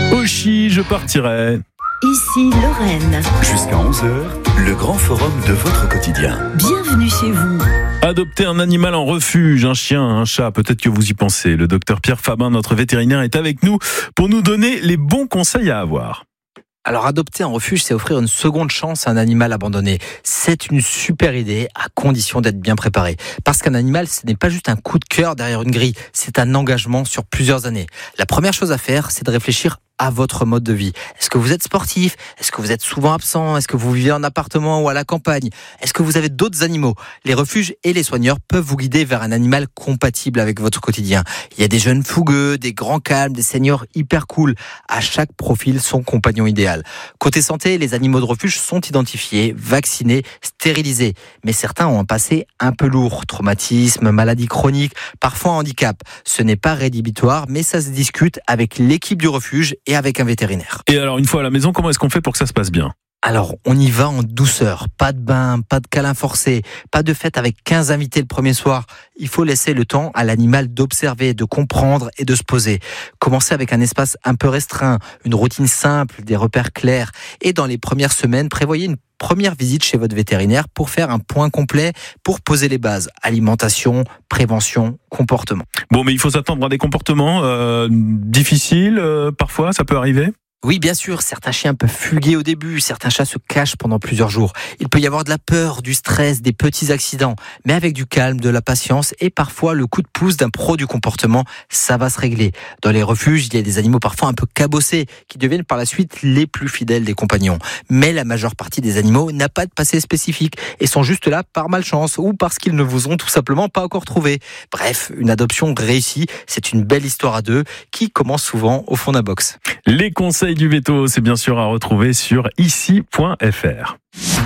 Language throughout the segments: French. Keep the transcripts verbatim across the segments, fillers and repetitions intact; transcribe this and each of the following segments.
Oshi, je partirai. Ici Lorraine. Jusqu'à onze heures, le grand forum de votre quotidien. Bienvenue chez vous. Adopter un animal en refuge, un chien, un chat, peut-être que vous y pensez. Le docteur Pierre Fabin, notre vétérinaire, est avec nous pour nous donner les bons conseils à avoir. Alors adopter un refuge, c'est offrir une seconde chance à un animal abandonné. C'est une super idée, à condition d'être bien préparé. Parce qu'un animal, ce n'est pas juste un coup de cœur derrière une grille, c'est un engagement sur plusieurs années. La première chose à faire, c'est de réfléchir à votre mode de vie. Est-ce que vous êtes sportif ? Est-ce que vous êtes souvent absent ? Est-ce que vous vivez en appartement ou à la campagne ? Est-ce que vous avez d'autres animaux ? Les refuges et les soigneurs peuvent vous guider vers un animal compatible avec votre quotidien. Il y a des jeunes fougueux, des grands calmes, des seniors hyper cool. À chaque profil, son compagnon idéal. Côté santé, les animaux de refuge sont identifiés, vaccinés, stérilisés. Mais certains ont un passé un peu lourd. Traumatisme, maladie chronique, parfois handicap. Ce n'est pas rédhibitoire, mais ça se discute avec l'équipe du refuge et avec un vétérinaire. Et alors, une fois à la maison, comment est-ce qu'on fait pour que ça se passe bien ? Alors, on y va en douceur. Pas de bain, pas de câlin forcé, pas de fête avec quinze invités le premier soir. Il faut laisser le temps à l'animal d'observer, de comprendre et de se poser. Commencez avec un espace un peu restreint, une routine simple, des repères clairs. Et dans les premières semaines, prévoyez une première visite chez votre vétérinaire pour faire un point complet, pour poser les bases. Alimentation, prévention, comportement. Bon, mais il faut s'attendre à des comportements euh, difficiles, euh, parfois, ça peut arriver ? Oui, bien sûr, certains chiens peuvent fuguer au début, certains chats se cachent pendant plusieurs jours. Il peut y avoir de la peur, du stress, des petits accidents, mais avec du calme, de la patience et parfois le coup de pouce d'un pro du comportement, ça va se régler. Dans les refuges, il y a des animaux parfois un peu cabossés qui deviennent par la suite les plus fidèles des compagnons. Mais la majeure partie des animaux n'a pas de passé spécifique et sont juste là par malchance ou parce qu'ils ne vous ont tout simplement pas encore trouvé. Bref, une adoption réussie, c'est une belle histoire à deux qui commence souvent au fond d'un box. Les conseils du véto, c'est bien sûr à retrouver sur ici point f r.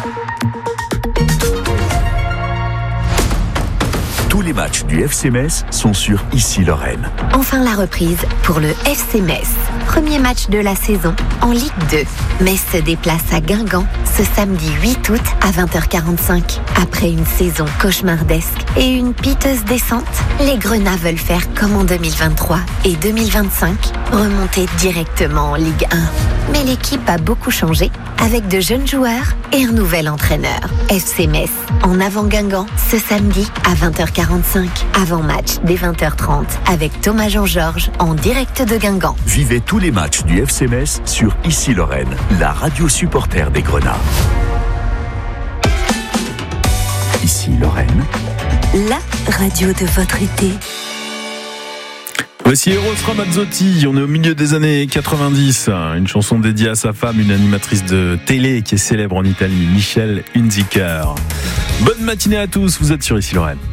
Tous les matchs du F C Metz sont sur Ici Lorraine. Enfin la reprise pour le F C Metz. Premier match de la saison en Ligue deux. Metz se déplace à Guingamp ce samedi huit août à vingt heures quarante-cinq. Après une saison cauchemardesque et une piteuse descente, les Grenats veulent faire comme en deux mille vingt-trois et deux mille vingt-cinq, remonter directement en Ligue un. Mais l'équipe a beaucoup changé avec de jeunes joueurs et un nouvel entraîneur. F C Metz en avant Guingamp ce samedi à vingt heures quarante-cinq. Avant match dès vingt heures trente avec Thomas Jean-Georges en direct de Guingamp. Vivez tous les matchs du F C Metz sur Ici Lorraine, la radio supporter des Grenats. Ici Lorraine, la radio de votre été. Voici Eros Ramazzotti, on est au milieu des années quatre-vingt-dix, une chanson dédiée à sa femme, une animatrice de télé qui est célèbre en Italie, Michelle Hunziker. Bonne matinée à tous, vous êtes sur Ici Lorraine.